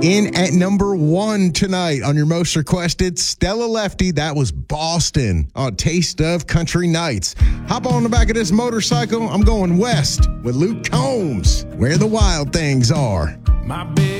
In at number 1 tonight on your most requested Stella Lefty, that was Boston on Taste of Country Nights. Hop on the back of this motorcycle. I'm going west with Luke Combs, Where the Wild Things Are. My big